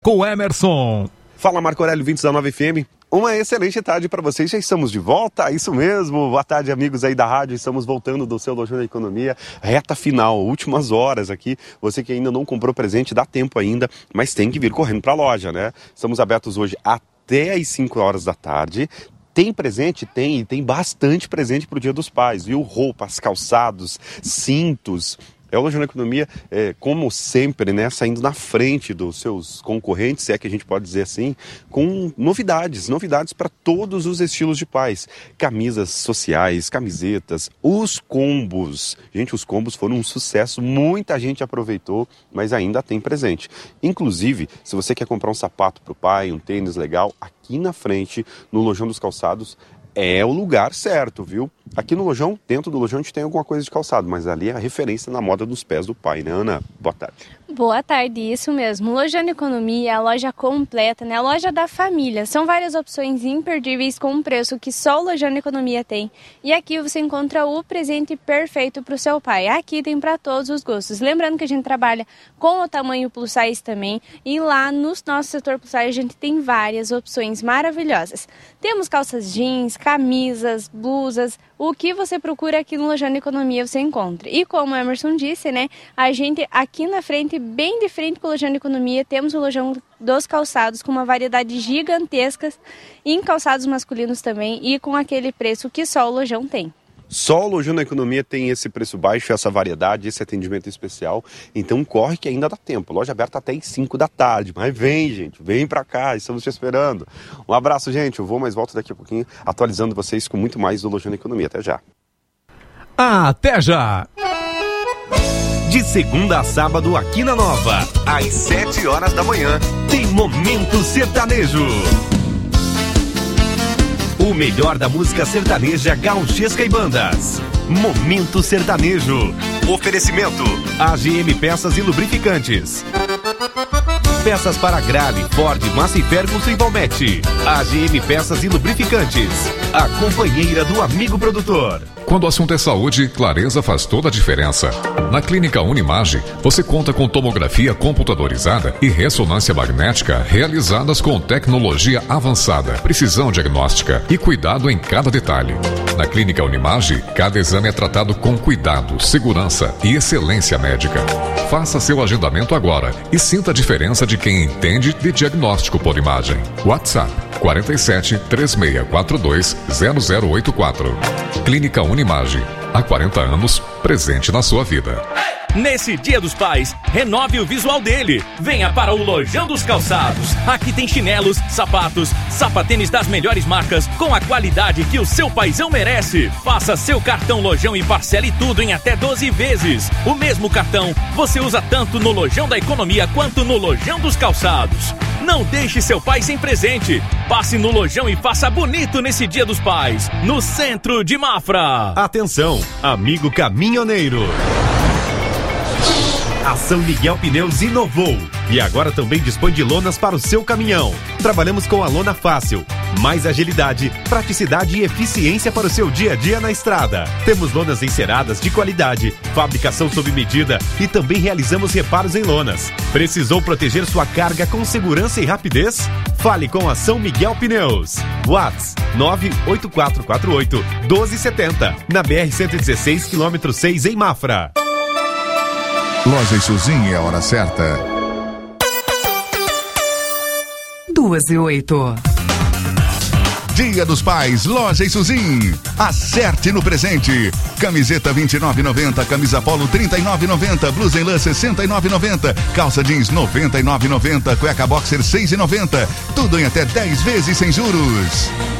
com Emerson. Fala, Marco Aurélio, 20 da 9 FM. Uma excelente tarde para vocês, já estamos de volta, isso mesmo, boa tarde amigos aí da rádio, estamos voltando do seu Lojão da Economia, reta final, últimas horas aqui, você que ainda não comprou presente, dá tempo ainda, mas tem que vir correndo para a loja, né? Estamos abertos hoje até às 5 horas da tarde. Tem presente? Tem, e tem bastante presente para o Dia dos Pais, viu? Roupas, calçados, cintos. É o Lojão da Economia, como sempre, né, saindo na frente dos seus concorrentes, se é que a gente pode dizer assim, com novidades para todos os estilos de pais. Camisas sociais, camisetas, os combos. Gente, os combos foram um sucesso, muita gente aproveitou, mas ainda tem presente. Inclusive, se você quer comprar um sapato para o pai, um tênis legal, aqui na frente, no Lojão dos Calçados, é o lugar certo, viu? Aqui no Lojão, dentro do Lojão, a gente tem alguma coisa de calçado, mas ali é a referência na moda dos pés do pai, né, Ana? Boa tarde. Boa tarde, isso mesmo. Lojão da Economia é a loja completa, né? A loja da família. São várias opções imperdíveis com um preço que só o Lojão da Economia tem. E aqui você encontra o presente perfeito para o seu pai. Aqui tem para todos os gostos. Lembrando que a gente trabalha com o tamanho plus size também. E lá no nosso setor plus size a gente tem várias opções maravilhosas. Temos calças jeans, camisas, blusas. O que você procura aqui no Lojão da Economia você encontra. E como o Emerson disse, né? A gente aqui na frente, bem de frente com o Lojão da Economia, temos o Lojão dos Calçados com uma variedade gigantesca em calçados masculinos também e com aquele preço que só o Lojão tem. Só o Lojão da Economia tem esse preço baixo, essa variedade, esse atendimento especial. Então corre que ainda dá tempo. Loja aberta até às 5 da tarde. Mas vem, gente, vem pra cá, estamos te esperando. Um abraço, gente. Eu vou, mas volto daqui a pouquinho atualizando vocês com muito mais do Lojão da Economia. Até já. Até já! De segunda a sábado aqui na Nova, às 7 horas da manhã, tem Momento Sertanejo. O melhor da música sertaneja, gauchesca e bandas. Momento Sertanejo. Oferecimento: AGM Peças e Lubrificantes. Peças para Grale, Ford, Massa e Ferguson e Valmete. AGM Peças e Lubrificantes. A companheira do amigo produtor. Quando o assunto é saúde, clareza faz toda a diferença. Na Clínica Unimage, você conta com tomografia computadorizada e ressonância magnética realizadas com tecnologia avançada, precisão diagnóstica e cuidado em cada detalhe. Na Clínica Unimage, cada exame é tratado com cuidado, segurança e excelência médica. Faça seu agendamento agora e sinta a diferença de quem entende de diagnóstico por imagem. WhatsApp 47 3642 0084. Clínica Unimage, há 40 anos, presente na sua vida. Nesse Dia dos Pais, renove o visual dele. Venha para o Lojão dos Calçados. Aqui tem chinelos, sapatos, sapatênis das melhores marcas com a qualidade que o seu paizão merece. Faça seu cartão Lojão e parcele tudo em até 12 vezes. O mesmo cartão você usa tanto no Lojão da Economia quanto no Lojão dos Calçados. Não deixe seu pai sem presente. Passe no Lojão e faça bonito nesse Dia dos Pais, no centro de Mafra. Atenção, amigo caminhoneiro. A São Miguel Pneus inovou e agora também dispõe de lonas para o seu caminhão. Trabalhamos com a lona fácil, mais agilidade, praticidade e eficiência para o seu dia a dia na estrada. Temos lonas enceradas de qualidade, fabricação sob medida e também realizamos reparos em lonas. Precisou proteger sua carga com segurança e rapidez? Fale com a São Miguel Pneus. WhatsApp 98448 1270, na BR-116, quilômetro 6, em Mafra. Loja Suzin é a hora certa. 2:08. Dia dos Pais, Loja Suzin. Acerte no presente. Camiseta R$29,90, camisa polo R$39,90, blusa em lã R$69,90, calça jeans R$99,90, cueca boxer R$6,90. Tudo em até 10 vezes sem juros.